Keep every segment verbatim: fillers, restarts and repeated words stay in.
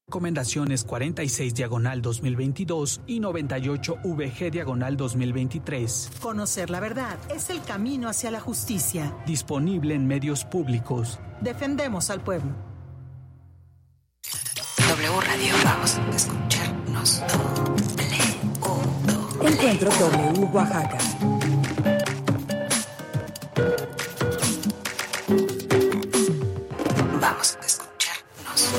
Recomendaciones cuarenta y seis diagonal dos mil veintidós y noventa y ocho V G diagonal dos mil veintitrés. Conocer la verdad es el camino hacia la justicia. Disponible en medios públicos. Defendemos al pueblo. W Radio, vamos a escucharnos. W. Encuentro W Oaxaca. Vamos a escucharnos.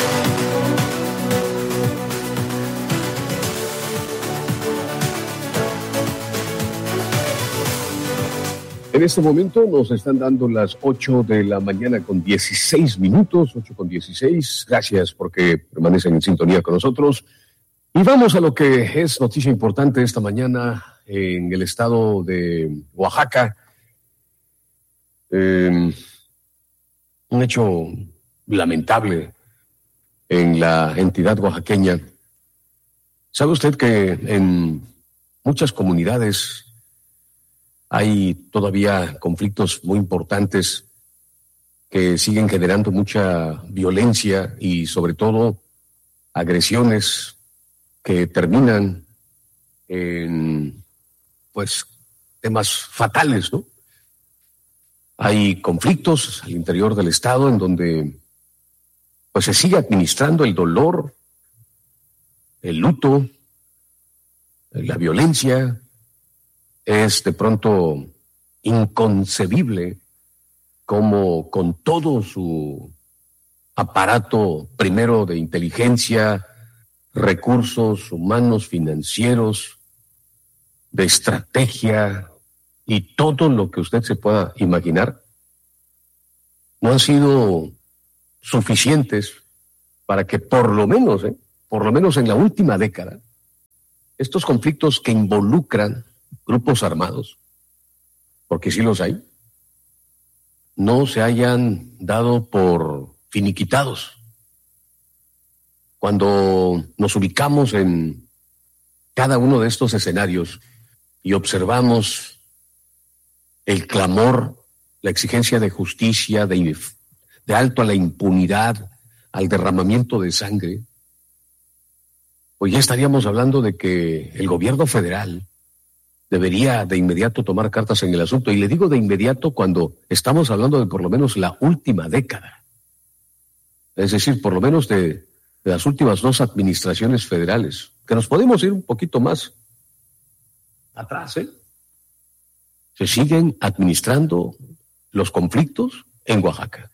En este momento nos están dando las ocho de la mañana con dieciséis minutos, ocho con dieciséis. Gracias porque permanecen en sintonía con nosotros. Y vamos a lo que es noticia importante esta mañana en el estado de Oaxaca. Eh, un hecho lamentable en la entidad oaxaqueña. ¿Sabe usted que en muchas comunidades hay todavía conflictos muy importantes que siguen generando mucha violencia y sobre todo agresiones que terminan en pues temas fatales, ¿no? Hay conflictos al interior del estado en donde pues se sigue administrando el dolor, el luto, la violencia. Es de pronto inconcebible cómo con todo su aparato, primero de inteligencia, recursos humanos, financieros, de estrategia y todo lo que usted se pueda imaginar, no han sido suficientes para que por lo menos, eh, por lo menos en la última década, estos conflictos que involucran grupos armados, porque sí los hay, no se hayan dado por finiquitados. Cuando nos ubicamos en cada uno de estos escenarios y observamos el clamor, la exigencia de justicia, de, de alto a la impunidad, al derramamiento de sangre, pues ya estaríamos hablando de que el gobierno federal debería de inmediato tomar cartas en el asunto. Y le digo de inmediato cuando estamos hablando de por lo menos la última década. Es decir, por lo menos de, de las últimas dos administraciones federales, que nos podemos ir un poquito más atrás, ¿eh? Se siguen administrando los conflictos en Oaxaca.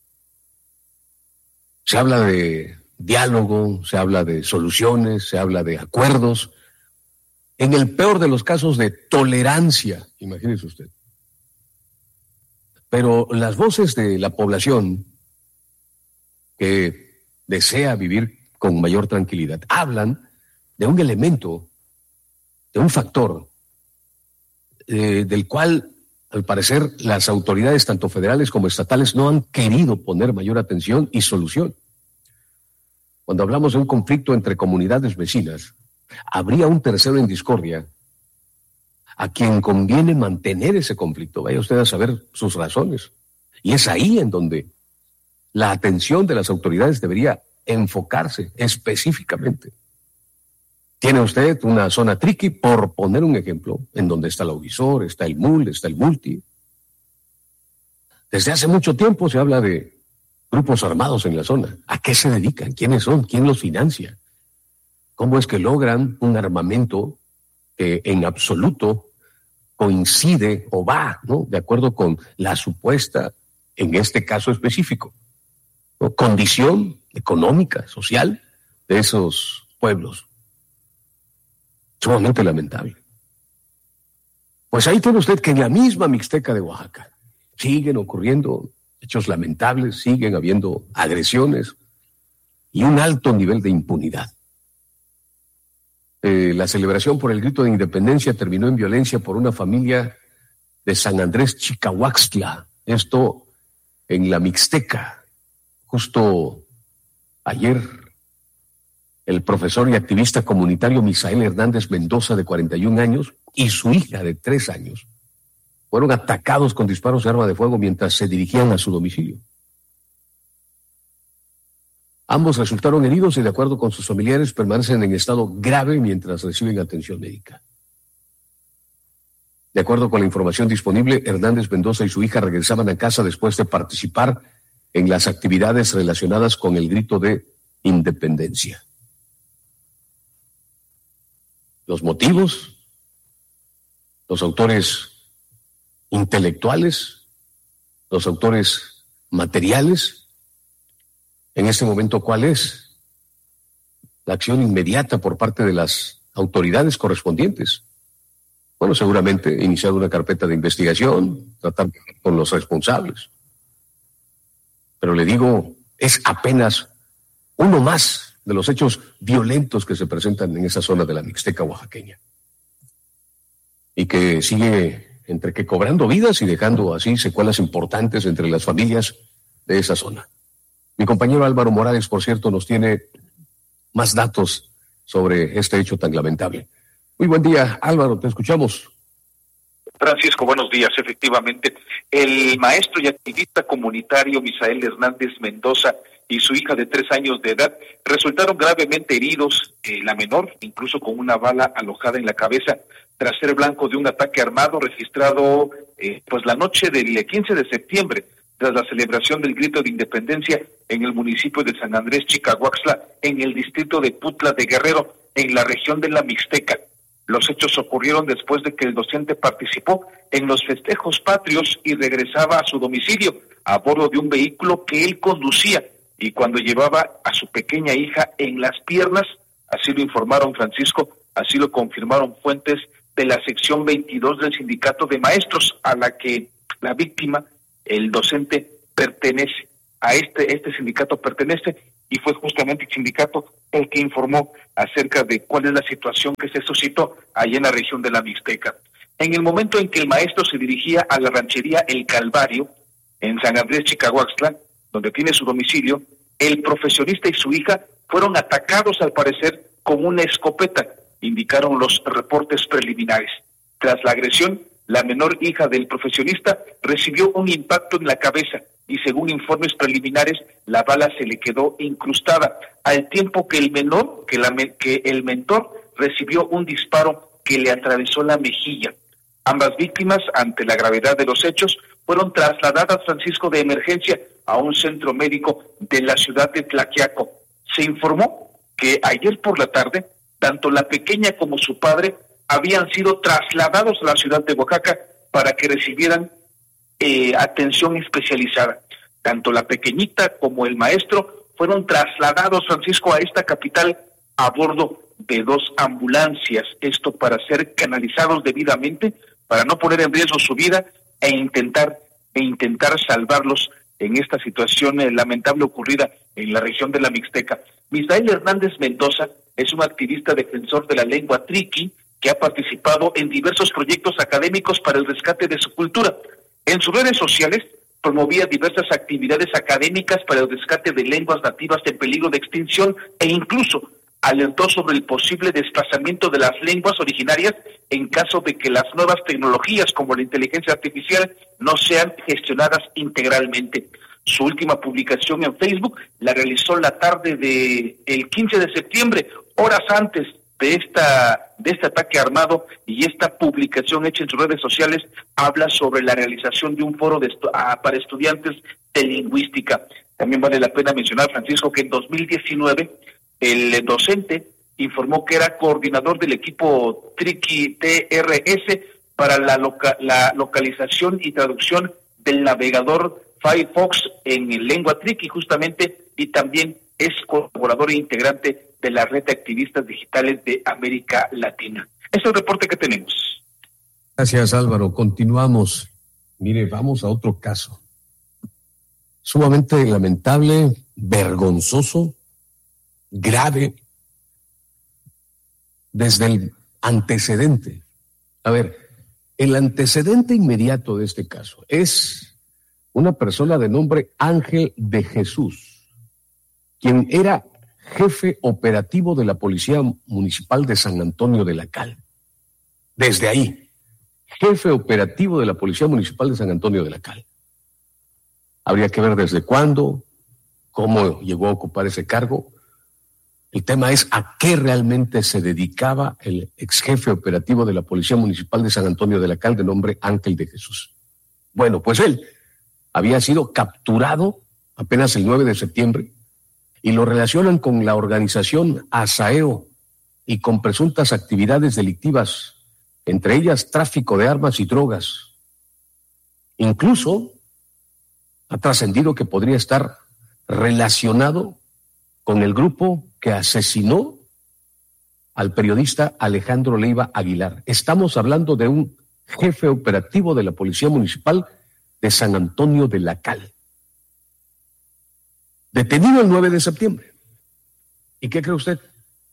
Se habla de diálogo, se habla de soluciones, se habla de acuerdos. En el peor de los casos de tolerancia, imagínese usted. Pero las voces de la población que desea vivir con mayor tranquilidad hablan de un elemento, de un factor, eh, del cual, al parecer, las autoridades, tanto federales como estatales, no han querido poner mayor atención y solución. Cuando hablamos de un conflicto entre comunidades vecinas, habría un tercero en discordia a quien conviene mantener ese conflicto. Vaya usted a saber sus razones. Y es ahí en donde la atención de las autoridades debería enfocarse específicamente. Tiene usted una zona triqui, por poner un ejemplo, en donde está la Uvisor, está el M U L, está el Multi. Desde hace mucho tiempo se habla de grupos armados en la zona. ¿A qué se dedican? ¿Quiénes son? ¿Quién los financia? ¿Cómo es que logran un armamento que en absoluto coincide o va, ¿no?, de acuerdo con la supuesta, en este caso específico, ¿no?, condición económica, social de esos pueblos? Sumamente lamentable. Pues ahí tiene usted que en la misma Mixteca de Oaxaca siguen ocurriendo hechos lamentables, siguen habiendo agresiones y un alto nivel de impunidad. Eh, la celebración por el grito de independencia terminó en violencia por una familia de San Andrés Chicahuaxtla, esto en la Mixteca. Justo ayer, el profesor y activista comunitario Misael Hernández Mendoza, de cuarenta y un años, y su hija de tres años, fueron atacados con disparos de arma de fuego mientras se dirigían a su domicilio. Ambos resultaron heridos y, de acuerdo con sus familiares, permanecen en estado grave mientras reciben atención médica. De acuerdo con la información disponible, Hernández Mendoza y su hija regresaban a casa después de participar en las actividades relacionadas con el grito de independencia. Los motivos, los autores intelectuales, los autores materiales. En este momento, ¿cuál es la acción inmediata por parte de las autoridades correspondientes? Bueno, seguramente iniciar una carpeta de investigación, tratar con los responsables. Pero le digo, es apenas uno más de los hechos violentos que se presentan en esa zona de la Mixteca oaxaqueña. Y que sigue entre que cobrando vidas y dejando así secuelas importantes entre las familias de esa zona. Mi compañero Álvaro Morales, por cierto, nos tiene más datos sobre este hecho tan lamentable. Muy buen día, Álvaro, te escuchamos. Francisco, buenos días. Efectivamente, el maestro y activista comunitario Misael Hernández Mendoza y su hija de tres años de edad resultaron gravemente heridos, eh, la menor incluso con una bala alojada en la cabeza, tras ser blanco de un ataque armado registrado eh, pues la noche del quince de septiembre, tras la celebración del grito de independencia en el municipio de San Andrés Chicahuaxtla, en el distrito de Putla de Guerrero, en la región de la Mixteca. Los hechos ocurrieron después de que el docente participó en los festejos patrios y regresaba a su domicilio a bordo de un vehículo que él conducía, y cuando llevaba a su pequeña hija en las piernas, así lo informaron, Francisco, así lo confirmaron fuentes de la sección veintidós del sindicato de maestros, a la que la víctima, el docente, pertenece. A este, este sindicato pertenece, y fue justamente el sindicato el que informó acerca de cuál es la situación que se suscitó allá en la región de la Mixteca. En el momento en que el maestro se dirigía a la ranchería El Calvario, en San Andrés Chicahuaxtla, donde tiene su domicilio, el profesionista y su hija fueron atacados, al parecer, con una escopeta, indicaron los reportes preliminares. Tras la agresión, la menor hija del profesionista recibió un impacto en la cabeza y, según informes preliminares, la bala se le quedó incrustada, al tiempo que el menor, que, la, que el mentor recibió un disparo que le atravesó la mejilla. Ambas víctimas, ante la gravedad de los hechos, fueron trasladadas, Francisco, de emergencia a un centro médico de la ciudad de Tlaquiaco. Se informó que ayer por la tarde, tanto la pequeña como su padre habían sido trasladados a la ciudad de Oaxaca para que recibieran eh, atención especializada. Tanto la pequeñita como el maestro fueron trasladados, Francisco, a esta capital a bordo de dos ambulancias, esto para ser canalizados debidamente, para no poner en riesgo su vida e intentar e intentar salvarlos en esta situación eh, lamentable ocurrida en la región de la Mixteca. Misael Hernández Mendoza es un activista defensor de la lengua triqui que ha participado en diversos proyectos académicos para el rescate de su cultura. En sus redes sociales promovía diversas actividades académicas para el rescate de lenguas nativas en peligro de extinción e incluso alertó sobre el posible desplazamiento de las lenguas originarias en caso de que las nuevas tecnologías como la inteligencia artificial no sean gestionadas integralmente. Su última publicación en Facebook la realizó la tarde de el quince de septiembre, horas antes de esta de este ataque armado, y esta publicación hecha en sus redes sociales habla sobre la realización de un foro de estu- a, para estudiantes de lingüística. También vale la pena mencionar, Francisco, que en dos mil diecinueve el docente informó que era coordinador del equipo Triqui T R S para la, loca, la localización y traducción del navegador Firefox en lengua triqui, justamente, y también es colaborador e integrante de la red de activistas digitales de América Latina. Ese es el reporte que tenemos. Gracias, Álvaro. Continuamos. Mire, vamos a otro caso. Sumamente lamentable, vergonzoso, grave, desde el antecedente. A ver, el antecedente inmediato de este caso es una persona de nombre Ángel de Jesús, quien era jefe operativo de la Policía Municipal de San Antonio de la Cal. Desde ahí, jefe operativo de la Policía Municipal de San Antonio de la Cal. Habría que ver desde cuándo, cómo llegó a ocupar ese cargo. El tema es a qué realmente se dedicaba el ex jefe operativo de la Policía Municipal de San Antonio de la Cal, de nombre Ángel de Jesús. Bueno, pues él había sido capturado apenas el nueve de septiembre y lo relacionan con la organización Asaheo y con presuntas actividades delictivas, entre ellas tráfico de armas y drogas. Incluso ha trascendido que podría estar relacionado con el grupo que asesinó al periodista Alejandro Leiva Aguilar. Estamos hablando de un jefe operativo de la Policía Municipal de San Antonio de la Cal. Detenido el nueve de septiembre. ¿Y qué cree usted?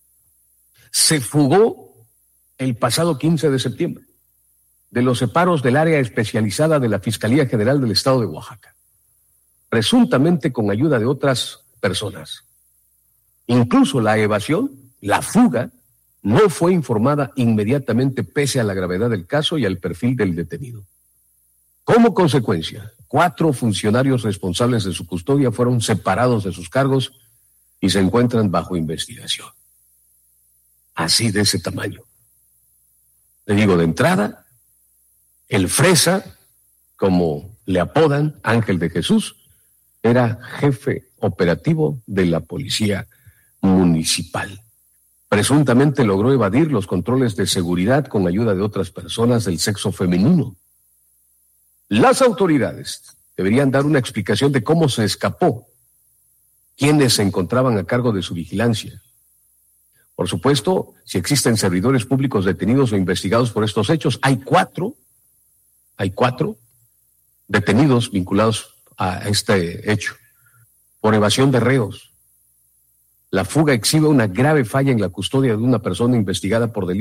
Se fugó el pasado quince de septiembre de los separos del área especializada de la Fiscalía General del Estado de Oaxaca, presuntamente con ayuda de otras personas. Incluso la evasión, la fuga, no fue informada inmediatamente pese a la gravedad del caso y al perfil del detenido. Como consecuencia, cuatro funcionarios responsables de su custodia fueron separados de sus cargos y se encuentran bajo investigación. Así de ese tamaño. Le digo de entrada, el Fresa, como le apodan, Ángel de Jesús, era jefe operativo de la Policía Municipal. Presuntamente logró evadir los controles de seguridad con ayuda de otras personas del sexo femenino. Las autoridades deberían dar una explicación de cómo se escapó, quiénes se encontraban a cargo de su vigilancia. Por supuesto, si existen servidores públicos detenidos o investigados por estos hechos, hay cuatro, hay cuatro detenidos vinculados a este hecho por evasión de reos. La fuga exhibe una grave falla en la custodia de una persona investigada por delitos